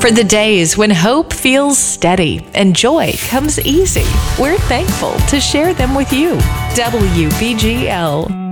For the days when hope feels steady and joy comes easy, we're thankful to share them with you. WBGL.